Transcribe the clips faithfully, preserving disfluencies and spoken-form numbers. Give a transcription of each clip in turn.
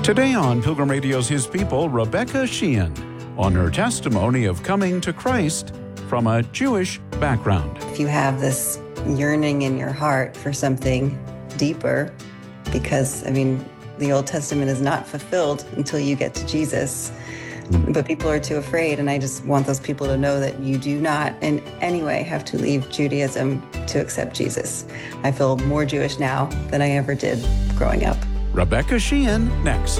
Today on Pilgrim Radio's His People, Rebecca Sheehan on her testimony of coming to Christ from a Jewish background. If you have this yearning in your heart for something deeper, because, I mean, the Old Testament is not fulfilled until you get to Jesus, but people are too afraid, and I just want those people to know that you do not in any way have to leave Judaism to accept Jesus. I feel more Jewish now than I ever did growing up. Rebecca Sheehan next.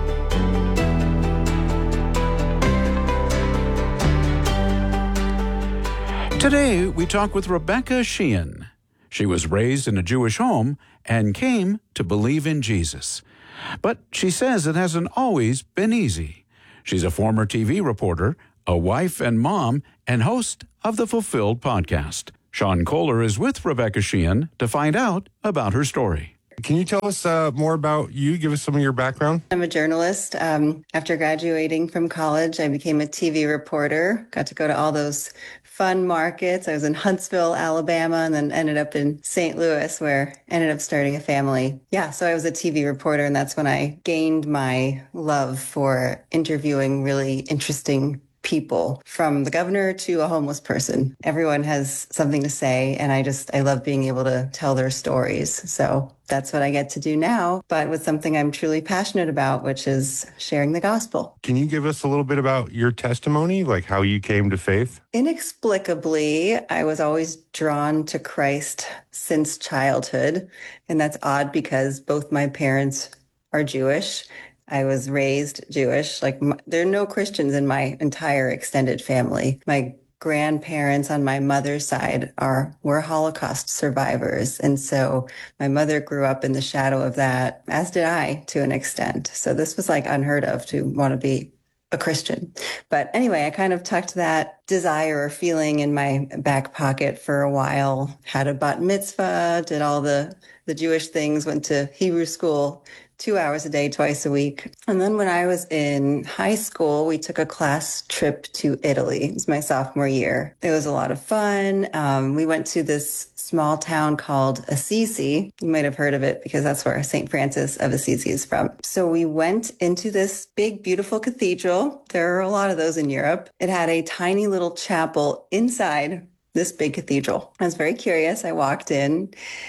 Today, we talk with Rebecca Sheehan. She was raised in a Jewish home and came to believe in Jesus. But she says it hasn't always been easy. She's a former T V reporter, a wife and mom, and host of the Fulfilled podcast. Sean Kohler is with Rebecca Sheehan to find out about her story. Can you tell us uh, more about you? Give us some of your background. I'm a journalist. Um, after graduating from college, I became a T V reporter. Got to go to all those fun markets. I was in Huntsville, Alabama, and then ended up in Saint Louis, where I ended up starting a family. Yeah, so I was a T V reporter, and that's when I gained my love for interviewing really interesting people, from the governor to a homeless person. Everyone has something to say, and I just, I love being able to tell their stories. So that's what I get to do now, but with something I'm truly passionate about, which is sharing the gospel. Can you give us a little bit about your testimony, like how you came to faith? Inexplicably, I was always drawn to Christ since childhood, and that's odd because both my parents are Jewish. I was raised Jewish. Like, my, there are no Christians in my entire extended family. My grandparents on my mother's side are were Holocaust survivors. And so my mother grew up in the shadow of that, as did I to an extent. So this was like unheard of to want to be a Christian. But anyway, I kind of tucked that desire or feeling in my back pocket for a while, had a bat mitzvah, did all the, the Jewish things, went to Hebrew school two hours a day, twice a week. And then when I was in high school, we took a class trip to Italy. It was my sophomore year. It was a lot of fun. Um, we went to this small town called Assisi. You might have heard of it because that's where Saint Francis of Assisi is from. So we went into this big, beautiful cathedral. There are a lot of those in Europe. It had a tiny little chapel inside this big cathedral. I was very curious. I walked in,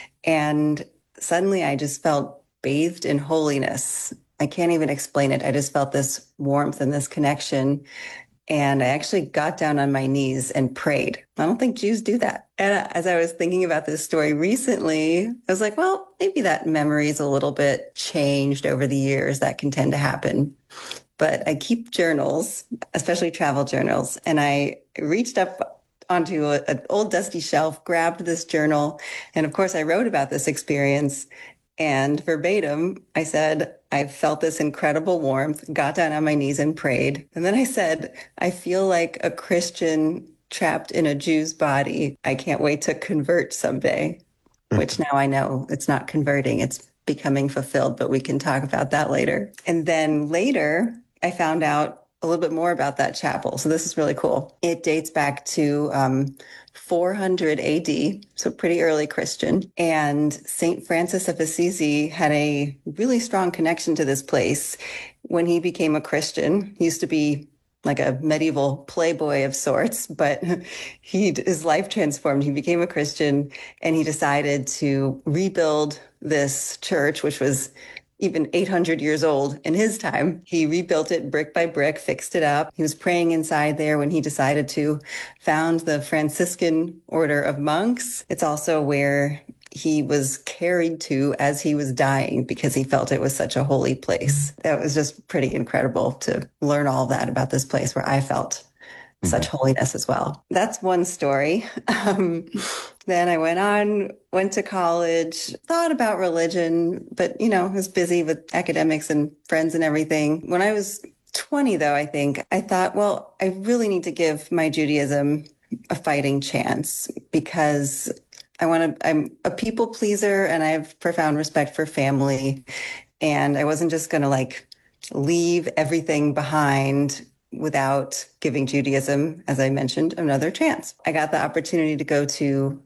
and suddenly I just felt bathed in holiness. I can't even explain it. I just felt this warmth and this connection. And I actually got down on my knees and prayed. I don't think Jews do that. And as I was thinking about this story recently, I was like, well, maybe that memory is a little bit changed over the years. That can tend to happen. But I keep journals, especially travel journals. And I reached up onto a, an old dusty shelf, grabbed this journal. And of course, I wrote about this experience. And verbatim, I said, I felt this incredible warmth, got down on my knees and prayed. And then I said, I feel like a Christian trapped in a Jew's body. I can't wait to convert someday, which now I know it's not converting, it's becoming fulfilled, but we can talk about that later. And then later, I found out a little bit more about that chapel. So this is really cool. It dates back to um, four hundred A D, so pretty early Christian. And Saint Francis of Assisi had a really strong connection to this place when he became a Christian. He used to be like a medieval playboy of sorts, but he his life transformed. He became a Christian, and he decided to rebuild this church, which was even eight hundred years old in his time. He rebuilt it brick by brick, fixed it up. He was praying inside there when he decided to found the Franciscan order of monks. It's also where he was carried to as he was dying because he felt it was such a holy place. That was just pretty incredible to learn all that about this place where I felt such holiness as well. That's one story. Um, then I went on, went to college, thought about religion, but, you know, was busy with academics and friends and everything. When I was twenty, though, I think, I thought, well, I really need to give my Judaism a fighting chance because I want to, I'm a people pleaser and I have profound respect for family. And I wasn't just going to like leave everything behind without giving Judaism, as I mentioned, another chance. I got the opportunity to go to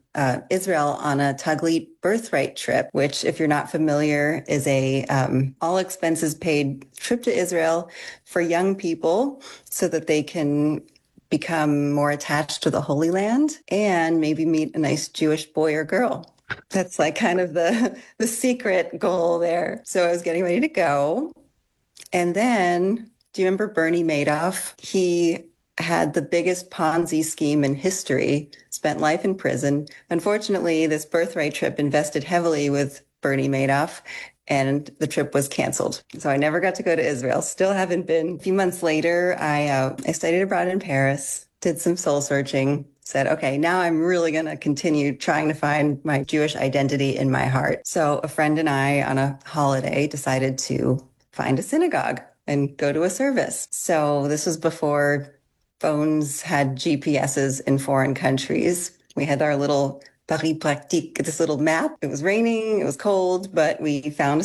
uh, Israel on a Taglit birthright trip, which, if you're not familiar, is a um, all expenses paid trip to Israel for young people so that they can become more attached to the Holy Land and maybe meet a nice Jewish boy or girl. That's like kind of the, the secret goal there. So I was getting ready to go. And then, do you remember Bernie Madoff? He had the biggest Ponzi scheme in history, spent life in prison. Unfortunately, this birthright trip invested heavily with Bernie Madoff, and the trip was canceled. So I never got to go to Israel. Still haven't been. A few months later, I, uh, I studied abroad in Paris, did some soul searching, said, okay, now I'm really going to continue trying to find my Jewish identity in my heart. So a friend and I, on a holiday, decided to find a synagogue and go to a service. So this was before phones had G P S's in foreign countries. We had our little Paris Pratique, this little map. It was raining, it was cold, but we found a